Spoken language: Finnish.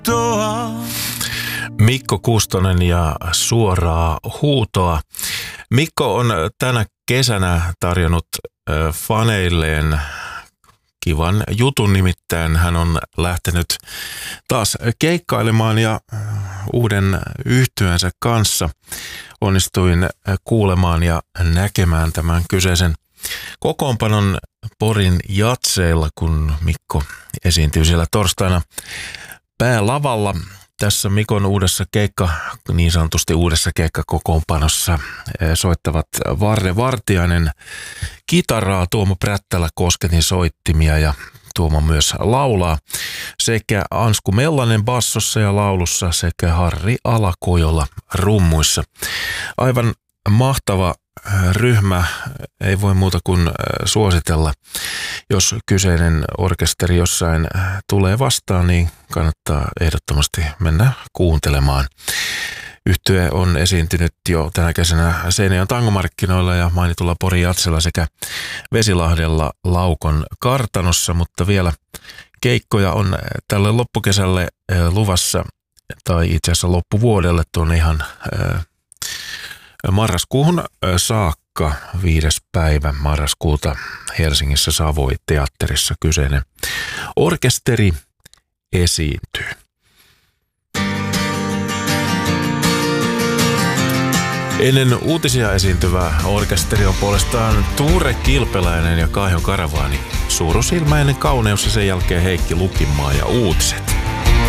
Mikko Kustonen ja Suoraa huutoa. Mikko on tänä kesänä tarjonnut faneilleen kivan jutun, nimittäin hän on lähtenyt taas keikkailemaan ja uuden yhtyeensä kanssa onnistuin kuulemaan ja näkemään tämän kyseisen kokoonpanon Porin Jatseilla, kun Mikko esiintyy siellä torstaina päälavalla. Tässä Mikon niin sanotusti uudessa keikkakokoonpanossa soittavat Varre Vartiainen kitaraa, Tuomo Prättälä kosketin soittimia ja Tuomo myös laulaa, sekä Ansku Mellanen bassossa ja laulussa sekä Harri Alakojola rummuissa. Aivan mahtava ryhmä, ei voi muuta kuin suositella. Jos kyseinen orkesteri jossain tulee vastaan, niin kannattaa ehdottomasti mennä kuuntelemaan. Yhtye on esiintynyt jo tänä kesänä Seinäjoen tangomarkkinoilla ja mainitulla Porin Jatsella sekä Vesilahdella Laukon kartanossa, mutta vielä keikkoja on tälle loppukesälle luvassa, tai itse asiassa loppuvuodelle tuonne ihan marraskuuhun saakka, 5. päivä marraskuuta Helsingissä Savoy teatterissa kyseinen orkesteri esiintyy. Ennen uutisia esiintyvä orkesteri on puolestaan Tuure Kilpeläinen ja Kaiho Karavaani, Suurusilmäinen kauneus ja sen jälkeen Heikki Lukinmaa ja uutiset.